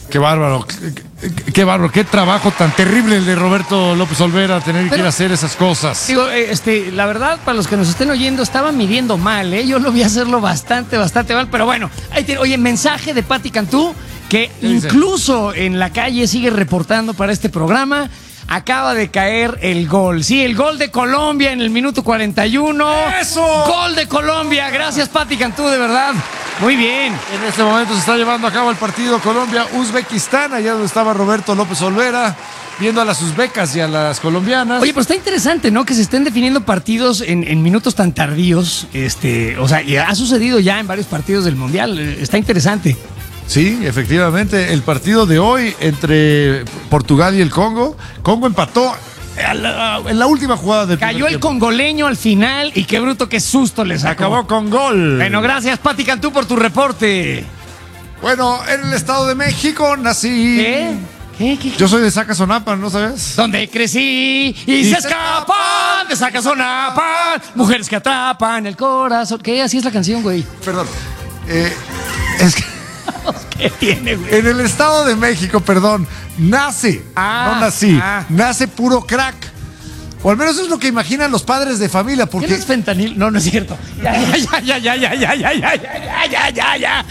Qué bárbaro, qué bárbaro, qué trabajo tan terrible el de Roberto López Olvera, tener que ir a hacer esas cosas. Digo, la verdad, para los que nos estén oyendo, estaba midiendo mal, ¿eh? Yo lo vi hacerlo bastante mal, pero bueno. Oye, mensaje de Pati Cantú, que incluso en la calle sigue reportando para este programa. Acaba de caer el gol. Sí, el gol de Colombia en el minuto 41. ¡Eso! Gol de Colombia. Gracias, Pati Cantú, de verdad. Muy bien. En este momento se está llevando a cabo el partido Colombia-Uzbekistán, allá donde estaba Roberto López Olvera, viendo a las uzbecas y a las colombianas. Oye, pero está interesante, ¿no? Que se estén definiendo partidos en minutos tan tardíos. O sea, y ha sucedido ya en varios partidos del Mundial. Está interesante. Sí, efectivamente, el partido de hoy entre Portugal y el Congo. Congo empató en la última jugada del Cayó el congoleño al final y qué bruto, qué susto le sacó. Acabó con gol. Bueno, gracias, Pati Cantú, por tu reporte. Bueno, en el Estado de México nací. ¿Qué? Yo soy de Zacazonapan, ¿no sabes? Donde crecí y se escapan de Zacazonapan, mujeres que atrapan el corazón. ¿Qué? Así es la canción, güey. Perdón. Es que... ¿Qué tiene, güey? En el Estado de México, nace nace puro crack. O al menos es lo que imaginan los padres de familia. Porque... ¿Qué no es fentanil? No, no es cierto. Ya.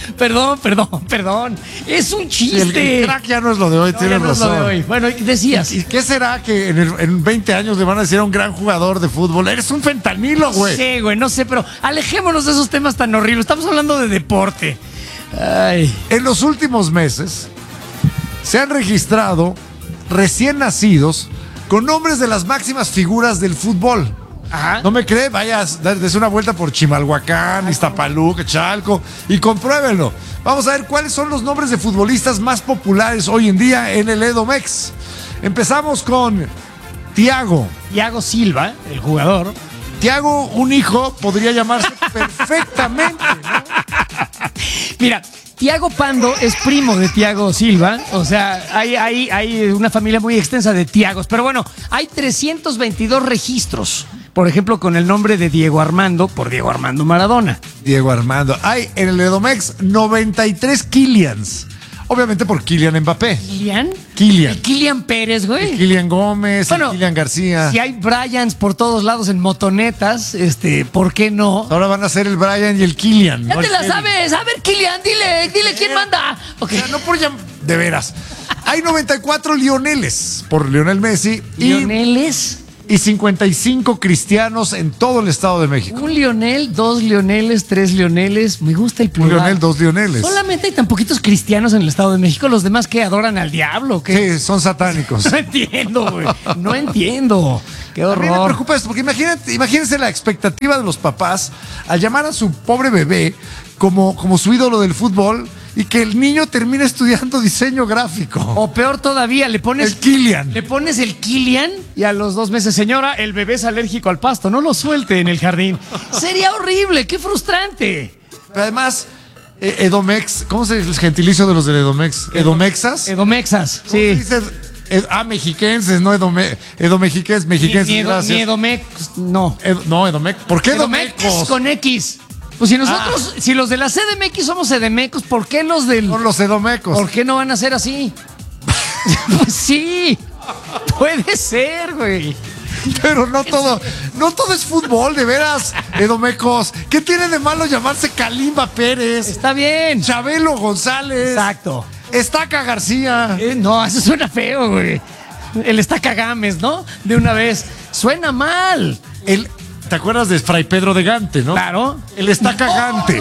Perdón. Es un chiste. El crack ya no es lo de hoy, tienes razón. Es lo de hoy. Bueno, decías. ¿Y qué será que en 20 años le van a decir a un gran jugador de fútbol? Eres un fentanilo, güey. Sí, güey, no sé, pero alejémonos de esos temas tan horribles. Estamos hablando de deporte. Ay. En los últimos meses se han registrado recién nacidos con nombres de las máximas figuras del fútbol. Ajá. ¿No me cree? Vaya, des una vuelta por Chimalhuacán, Iztapaluca, Chalco y compruébenlo. Vamos a ver cuáles son los nombres de futbolistas más populares hoy en día en el Edomex. Empezamos con Thiago Silva, el jugador. Thiago, un hijo, podría llamarse perfectamente, ¿no? Mira, Thiago Pando es primo de Thiago Silva. O sea, hay una familia muy extensa de Thiagos. Pero bueno, hay 322 registros. Por ejemplo, con el nombre de Diego Armando, por Diego Armando Maradona. Diego Armando. Hay en el Edomex 93 Kylians. Obviamente por Kylian Mbappé. ¿Kylian? Kylian. ¿Y Kylian Pérez, güey? El Kylian Gómez, bueno, el Kylian García. Si hay Bryans por todos lados en motonetas, ¿por qué no? Ahora van a ser el Brian y el Kylian. Ya ¿no? te la sabes. A ver, Kylian, dile quién manda. Okay. O sea, no por de veras. Hay 94 Lioneles por Lionel Messi. ¿Lioneles? Y 55 cristianos en todo el Estado de México. Un Lionel, 2 Lioneles, 3 Lioneles. Me gusta el plural. Un Lionel, 2 Lioneles. Solamente hay tan poquitos cristianos en el Estado de México. Los demás que adoran al diablo. ¿Qué? Sí, son satánicos. No entiendo, güey. No entiendo. Qué horror. A mí me preocupa esto, porque imagínense la expectativa de los papás al llamar a su pobre bebé como su ídolo del fútbol y que el niño termine estudiando diseño gráfico. O peor todavía, le pones el Kylian. Le pones el Kylian y a los 2 meses, señora, el bebé es alérgico al pasto, no lo suelte en el jardín. Sería horrible, qué frustrante. Pero además, Edomex, ¿cómo se dice el gentilicio de los del Edomex? ¿Edomexas? Edomexas, sí. Mexiquenses, no Edomexiquenses, gracias. Ni Edomex, no. No, Edomex. ¿Por qué Edomecos? Con X. Pues si nosotros, si los de la CDMX somos CDMecos, ¿por qué los del...? Son los Edomecos. ¿Por qué no van a ser así? Pues sí, puede ser, güey. Pero no todo es fútbol, de veras, Edomecos. ¿Qué tiene de malo llamarse Kalimba Pérez? Está bien. Chabelo González. Exacto. Estaca García. No, eso suena feo, güey. El Estaca Gámez, ¿no? De una vez. Suena mal. ¿Te acuerdas de Fray Pedro de Gante, no? Claro. El Estaca Gante.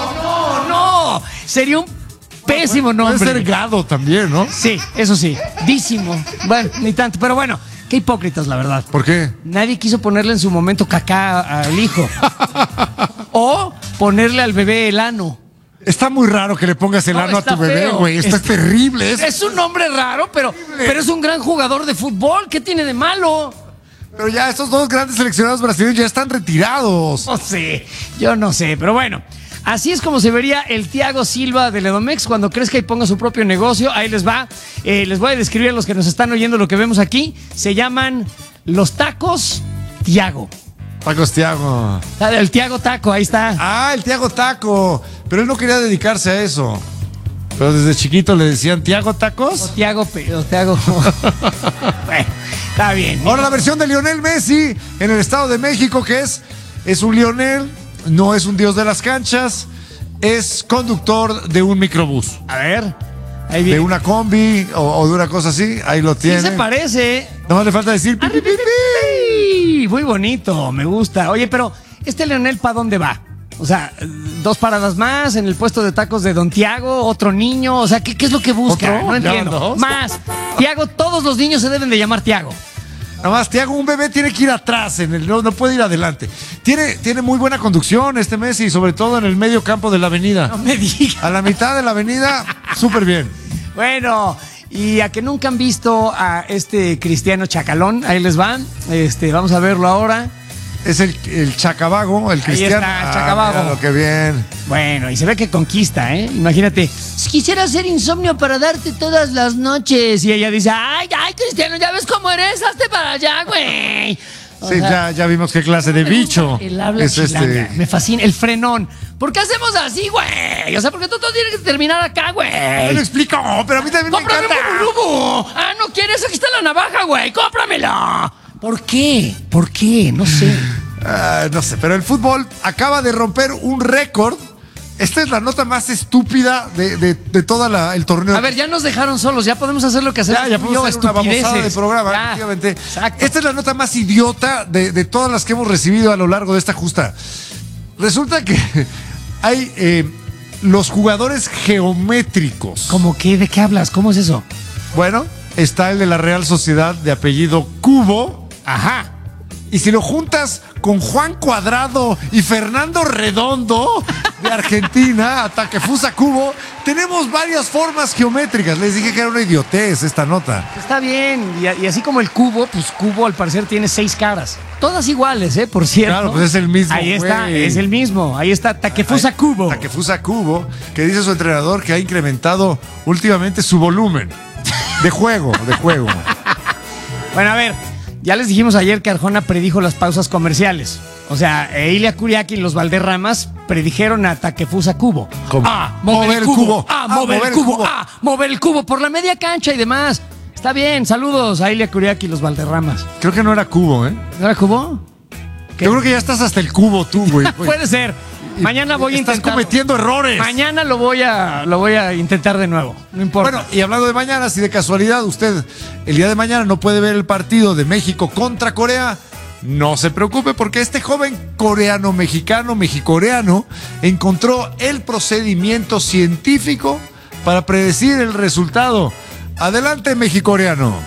No. Sería un pésimo nombre. Puede ser Gado también, ¿no? Sí, eso sí. Dísimo. Bueno, ni tanto. Pero bueno, qué hipócritas, la verdad. ¿Por qué? Nadie quiso ponerle en su momento cacá al hijo. O ponerle al bebé el ano. Está muy raro que le pongas el ano a tu bebé, güey. Esto es terrible. Es un nombre raro, pero es un gran jugador de fútbol. ¿Qué tiene de malo? Pero ya estos 2 grandes seleccionados brasileños ya están retirados. No sé, yo no sé, pero bueno. Así es como se vería el Thiago Silva del Edomex cuando crezca y ponga su propio negocio. Ahí les va. Les voy a describir a los que nos están oyendo lo que vemos aquí. Se llaman los tacos Thiago. Tacos Thiago. El Thiago Taco, ahí está. Ah, el Thiago Taco. Pero él no quería dedicarse a eso. Pero desde chiquito le decían Tiago Tacos. O Tiago. Bueno, está bien. Ahora la versión de Lionel Messi en el Estado de México, que es un Lionel, no es un dios de las canchas, es conductor de un microbús. A ver, ahí viene. De una combi o de una cosa así, ahí lo tiene. Sí se parece. Nada más le falta decir pi, pi, pi, pi. Muy bonito, me gusta. Oye, pero ¿este Leonel para dónde va? O sea, 2 paradas más en el puesto de tacos de Don Tiago, otro niño. O sea, ¿qué es lo que busca? ¿Otro? No entiendo. ¿Ya dos? Más. Tiago, todos los niños se deben de llamar Tiago. Nada más, Tiago, un bebé tiene que ir atrás, no puede ir adelante. Tiene muy buena conducción este Messi, sobre todo en el medio campo de la avenida. No me digas. A la mitad de la avenida, súper bien. Bueno, y a que nunca han visto a este Cristiano Chacalón, ahí les van. Vamos a verlo ahora. Es el Chacabago, el Cristiano. Ahí está, Chacabago. Mira lo que bien. Bueno, y se ve que conquista, ¿eh? Imagínate. Quisiera hacer insomnio para darte todas las noches. Y ella dice, ay, Cristiano, ya ves cómo eres, hazte para allá, güey. O Sí, sea, ya vimos qué clase de bicho el habla es chilanga. Me fascina. El frenón. ¿Por qué hacemos así, güey? O sea, porque tú todo tienes que terminar acá, güey. Me lo explico, pero a mí también me ¡Cómprame encanta. un lugo! Ah, ¿no quieres? Aquí está la navaja, güey. ¡Cómpramela! ¿Por qué? ¿Por qué? No sé. No sé, pero el fútbol acaba de romper un récord. Esta es la nota más estúpida de todo el torneo. A ver, ya nos dejaron solos. Ya podemos hacer lo que hacemos. Ya podemos hacer una babosada de programa, Ya. efectivamente. Exacto. Esta es la nota más idiota de todas las que hemos recibido a lo largo de esta justa. Resulta que hay los jugadores geométricos. ¿Cómo qué? ¿De qué hablas? ¿Cómo es eso? Bueno, está el de la Real Sociedad de apellido Cubo. Ajá. Y si lo juntas con Juan Cuadrado y Fernando Redondo de Argentina, a Takefusa Kubo, tenemos varias formas geométricas. Les dije que era una idiotez esta nota. Está bien. Y así como el cubo, pues cubo al parecer tiene 6 caras. Todas iguales, por cierto. Claro, pues es el mismo. Ahí está, güey. es el mismo. Ahí está Takefusa Kubo. Takefusa Kubo, que dice su entrenador que ha incrementado últimamente su volumen de juego. Bueno, a ver, ya les dijimos ayer que Arjona predijo las pausas comerciales. O sea, Ilia Kuriaki y los Valderramas predijeron a Takefusa Kubo. ¿Cómo? Mover el cubo. mover el cubo. Mover el cubo por la media cancha y demás. Está bien, saludos a Ilia Kuriaki y los Valderramas. Creo que no era Kubo, ¿eh? ¿No era cubo? ¿Qué? Yo creo que ya estás hasta el cubo tú, güey. Puede ser. Mañana voy a intentar. Estás cometiendo errores. Mañana lo voy a intentar de nuevo. No importa. Bueno, y hablando de mañana, si de casualidad usted el día de mañana no puede ver el partido de México contra Corea, no se preocupe porque este joven mexicoreano, encontró el procedimiento científico para predecir el resultado. Adelante, mexicoreano.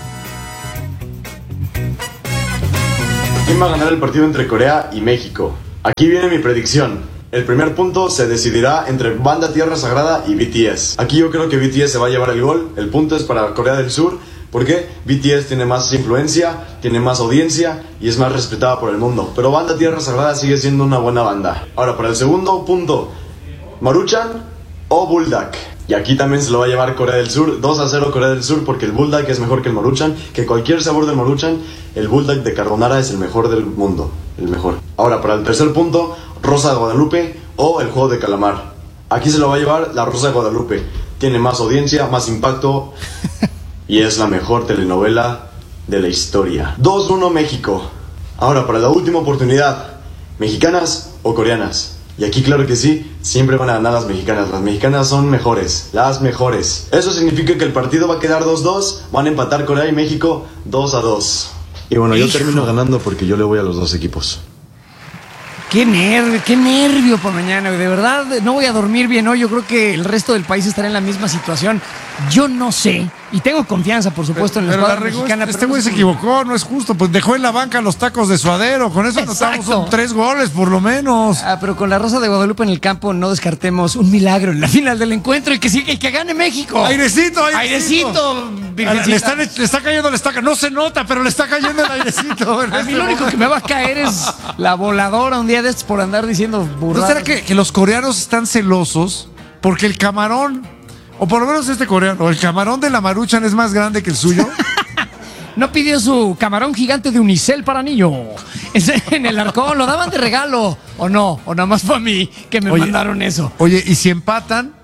¿Quién va a ganar el partido entre Corea y México? Aquí viene mi predicción. El primer punto se decidirá entre Banda Tierra Sagrada y BTS. Aquí yo creo que BTS se va a llevar el gol. El punto es para Corea del Sur. Porque BTS tiene más influencia, tiene más audiencia y es más respetada por el mundo. Pero Banda Tierra Sagrada sigue siendo una buena banda. Ahora, para el segundo punto, Maruchan o Bulldog. Y aquí también se lo va a llevar Corea del Sur, 2-0 Corea del Sur, porque el Bulldog es mejor que el Maruchan, que cualquier sabor del Maruchan, el Bulldog de carbonara es el mejor del mundo, el mejor. Ahora, para el tercer punto, Rosa de Guadalupe o el juego de calamar. Aquí se lo va a llevar la Rosa de Guadalupe. Tiene más audiencia, más impacto y es la mejor telenovela de la historia. 2-1 México. Ahora, para la última oportunidad, ¿mexicanas o coreanas? Y aquí claro que sí, siempre van a ganar las mexicanas. Las mexicanas son mejores, las mejores. Eso significa que el partido va a quedar 2-2. Van a empatar Corea y México 2-2. Y bueno, yo termino ganando porque yo le voy a los dos equipos. Qué nervio por mañana, de verdad no voy a dormir bien hoy. Yo creo que el resto del país estará en la misma situación. Yo no sé, y tengo confianza, por supuesto, en la escuadra mexicana. Este güey se equivocó, no es justo. Pues dejó en la banca los tacos de Suadero. Con eso anotamos 3 goles, por lo menos. Pero con la Rosa de Guadalupe en el campo no descartemos un milagro en la final del encuentro y que gane México. Airecito. Virgencita. Le está cayendo la estaca. No se nota, pero le está cayendo el airecito. A mí lo único que me va a caer es la voladora un día de estos por andar diciendo burradas. ¿No será que los coreanos están celosos porque el camarón, o por lo menos este coreano, el camarón de la Maruchan es más grande que el suyo? No pidió su camarón gigante de unicel para niño. En el Arcón lo daban de regalo. ¿O no? ¿O nada más fue a mí que me mandaron eso? Oye, y si empatan,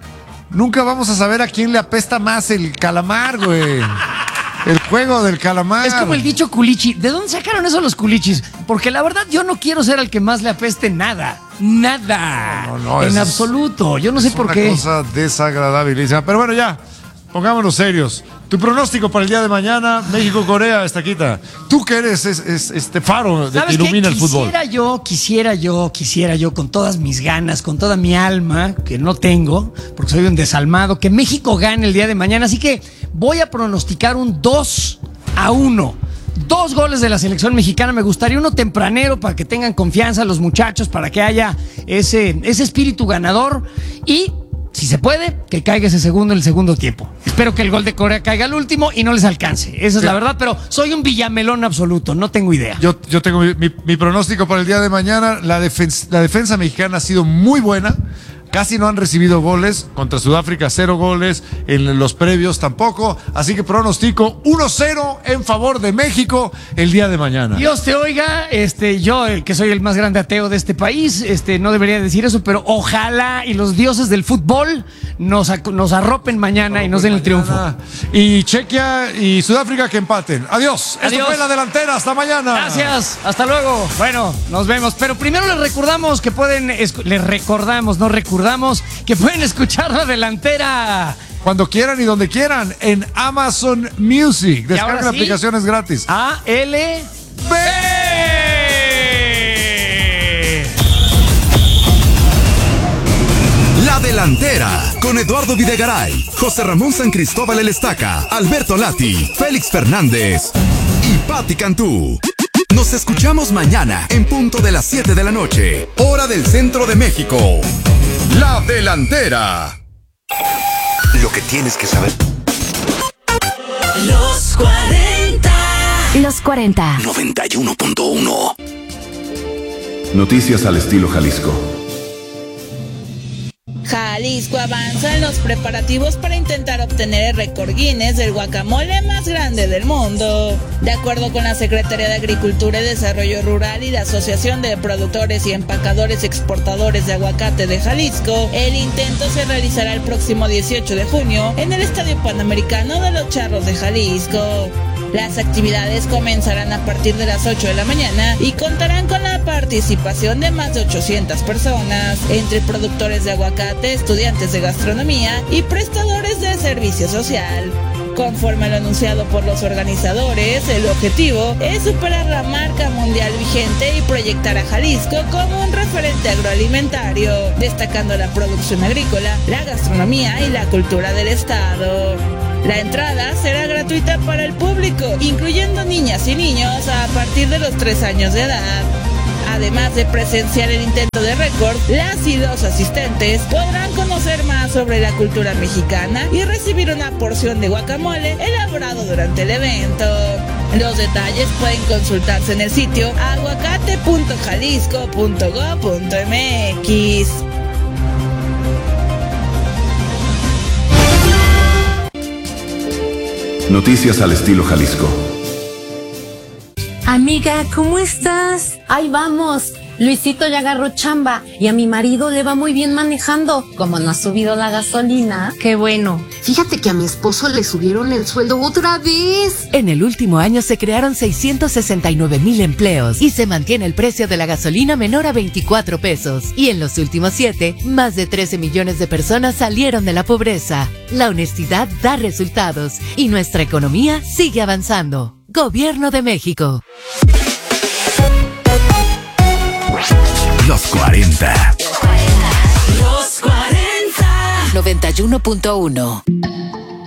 nunca vamos a saber a quién le apesta más el calamar, güey. El juego del calamar. Es como el dicho culichi. ¿De dónde sacaron eso los culichis? Porque la verdad yo no quiero ser al que más le apeste nada. Nada. No, en absoluto. Yo no sé por qué. Es una cosa desagradabilísima. Pero bueno, ya. Pongámonos serios. Tu pronóstico para el día de mañana, México-Corea, Estaquita. Tú que eres este faro de que ilumina el fútbol. Quisiera yo, con todas mis ganas, con toda mi alma, que no tengo, porque soy un desalmado, que México gane el día de mañana. Así que voy a pronosticar un 2-1. 2 goles de la selección mexicana. Me gustaría uno tempranero para que tengan confianza los muchachos, para que haya ese espíritu ganador. Y si se puede, que caiga ese segundo en el segundo tiempo. Espero que el gol de Corea caiga al último y no les alcance. Esa es la verdad, pero soy un villamelón absoluto, no tengo idea. Yo tengo mi pronóstico para el día de mañana. La defensa mexicana ha sido muy buena. Casi no han recibido goles. Contra Sudáfrica, 0 goles. En los previos tampoco. Así que pronostico 1-0 en favor de México el día de mañana. Dios te oiga. Yo, que soy el más grande ateo de este país, no debería decir eso, pero ojalá y los dioses del fútbol nos arropen mañana y nos den el triunfo. Y Chequia y Sudáfrica que empaten. Adiós. Esto fue La Delantera. Hasta mañana. Gracias. Hasta luego. Bueno, nos vemos. Pero primero les recordamos que pueden... que pueden escuchar La Delantera cuando quieran y donde quieran en Amazon Music. Descarguen la aplicación, es gratis. ALB. La Delantera con Eduardo Videgaray, José Ramón San Cristóbal El Estaca, Alberto Lati, Félix Fernández y Patti Cantú. Nos escuchamos mañana en punto de las 7 de la noche, hora del centro de México. La Delantera. Lo que tienes que saber. Los 40. Los 40. 91.1. Noticias al estilo Jalisco. Jalisco avanza en los preparativos para intentar obtener el récord Guinness del guacamole más grande del mundo. De acuerdo con la Secretaría de Agricultura y Desarrollo Rural y la Asociación de Productores y Empacadores Exportadores de Aguacate de Jalisco, el intento se realizará el próximo 18 de junio en el Estadio Panamericano de los Charros de Jalisco. Las actividades comenzarán a partir de las 8 de la mañana y contarán con la participación de más de 800 personas, entre productores de aguacate, estudiantes de gastronomía y prestadores de servicio social. Conforme a lo anunciado por los organizadores, el objetivo es superar la marca mundial vigente y proyectar a Jalisco como un referente agroalimentario, destacando la producción agrícola, la gastronomía y la cultura del estado. La entrada será gratuita para el público, incluyendo niñas y niños a partir de los 3 años de edad. Además de presenciar el intento de récord, las y los asistentes podrán conocer más sobre la cultura mexicana y recibir una porción de guacamole elaborado durante el evento. Los detalles pueden consultarse en el sitio aguacate.jalisco.go.mx. Noticias al estilo Jalisco. Amiga, ¿cómo estás? Ahí vamos. Luisito ya agarró chamba y a mi marido le va muy bien manejando. Como no ha subido la gasolina. Qué bueno. Fíjate que a mi esposo le subieron el sueldo otra vez. En el último año se crearon 669,000 empleos y se mantiene el precio de la gasolina menor a 24 pesos. Y en los últimos 7, más de 13 millones de personas salieron de la pobreza. La honestidad da resultados y nuestra economía sigue avanzando. Gobierno de México. Los 40. Los 40. 91.1.